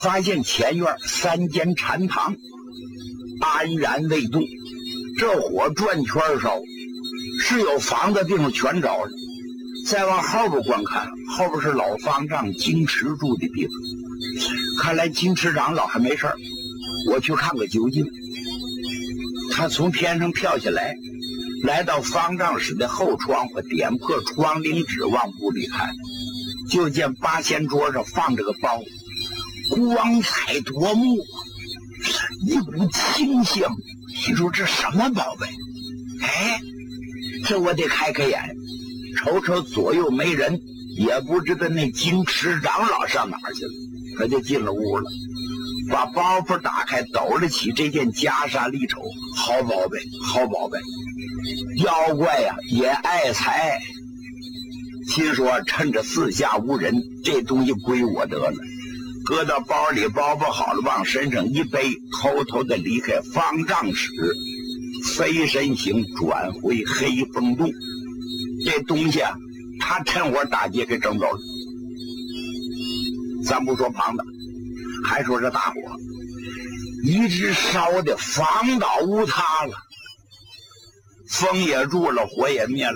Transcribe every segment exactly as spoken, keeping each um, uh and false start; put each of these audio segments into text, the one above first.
发现前院三间禅堂安然未动，这火转圈烧，是有房子地方全着了。再往后边观看，后边是老方丈金池住的地方。看来金池长老还没事儿，我去看个究竟。他从天上跳下来，来到方丈室的后窗户，点破窗棂纸往屋里看，就见八仙桌上放着个包，光彩夺目，一股清香。你说这什么宝贝？哎，这我得开开眼，瞅瞅左右没人，也不知道那金池长老上哪儿去了。他就进了屋了，把包袱打开，抖了起这件袈裟利瞅，好宝贝，好宝贝。妖怪呀、啊、也爱财，心说趁着四下无人，这东西归我得了，搁到包里包包好了，往身上一背，偷偷的离开方丈室，飞身行转回黑风洞。这东西啊，他趁火打劫给整走了。咱不说旁的，还说这大火一直烧的房倒屋塌了，风也住了，火也灭了。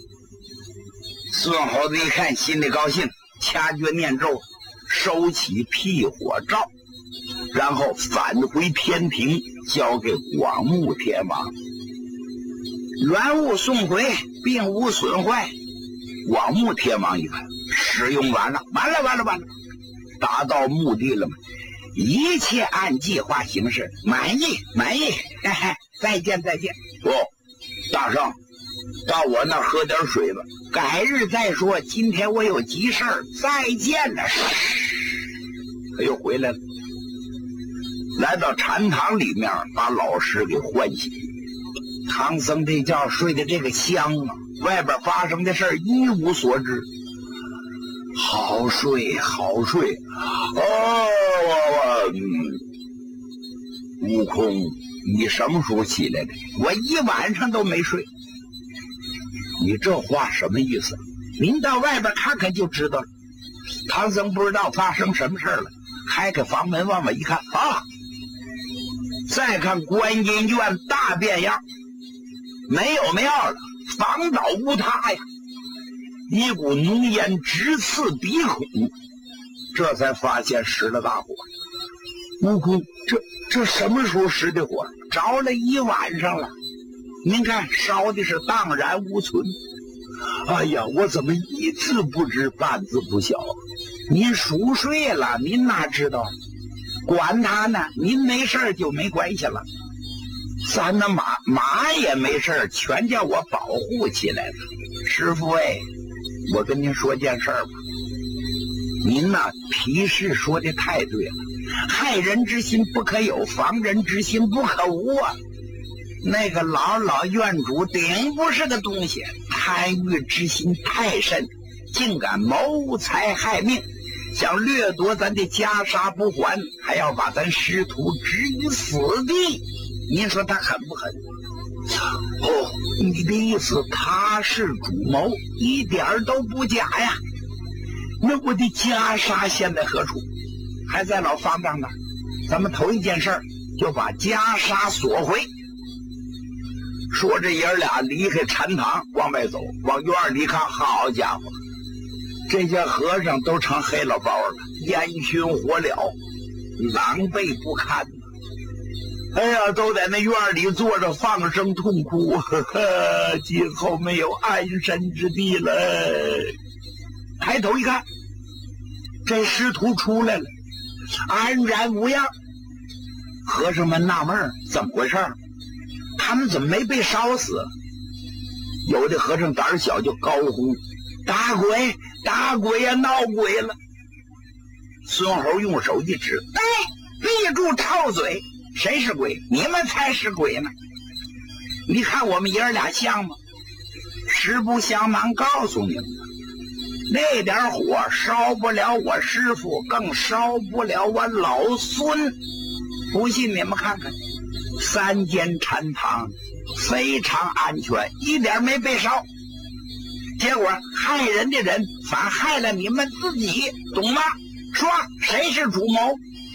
孙猴子一看心里高兴，掐诀念咒，收起辟火罩，然后返回天庭，交给广目天王。原物送回，并无损坏。广目天王一看使用完了，完了完了完了，达到目的了吗？一切按计划行事，满意满意，嘿嘿，再见再见。哦，大圣，到我那儿喝点水吧，改日再说，今天我有急事儿，再见了。他又回来了，来到禅堂里面，把老师给唤醒。唐僧这觉睡的这个香啊，外边发生的事儿一无所知。好睡好睡哦，我嗯，悟空，你什么时候起来的？我一晚上都没睡。你这话什么意思？您到外边看看就知道了。唐僧不知道发生什么事了，开开房门往外一看啊，再看观音院大变样，没有庙了，房倒屋塌呀，一股浓烟直刺鼻孔，这才发现失了大火。悟空，这这什么时候失的火？着了一晚上了，您看烧的是荡然无存。哎呀，我怎么一字不知半字不晓？您熟睡了，您哪知道？管他呢，您没事就没关系了。咱那马马也没事，全叫我保护起来了。师父哎，我跟您说件事儿吧，您呐批示说的太对了，害人之心不可有，防人之心不可无啊。那个老老院主顶不是个东西，贪欲之心太甚，竟敢谋财害命，想掠夺咱的袈裟不还，还要把咱师徒置于死地。您说他狠不狠？哦，你的意思他是主谋，一点都不假呀。那我的袈裟现在何处？还在老方丈那儿。咱们头一件事就把袈裟索回。说这爷儿俩离开禅堂往外走，往院里看，好家伙，这些和尚都成黑老包了，烟熏火燎，狼狈不堪。哎呀，都在那院里坐着放声痛哭，呵呵，今后没有安身之地了。抬头一看，这师徒出来了，安然无恙。和尚们纳闷儿，怎么回事？他们怎么没被烧死？有的和尚胆儿小就高呼：打鬼打鬼呀，闹鬼了！孙猴用手一指：哎，闭住臭嘴，谁是鬼？你们才是鬼呢！你看我们爷儿俩像吗？实不相瞒告诉你们，那点火烧不了我师父，更烧不了我老孙。不信你们看看，三间禅堂非常安全，一点没被烧。结果害人的人反害了你们自己，懂吗？说谁是主谋？